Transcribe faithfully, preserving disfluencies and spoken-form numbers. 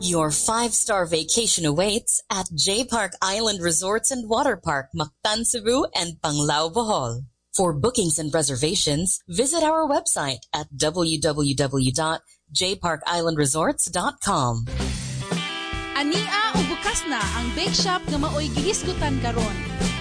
Your five-star vacation awaits at J Park Island Resorts and Water Park, Mactan, Cebu, and Panglao, Bohol. For bookings and reservations, visit our website at w w w dot j park island resorts dot com. Ania o bukas na ang bake shop nga maoy gihisgutan karon.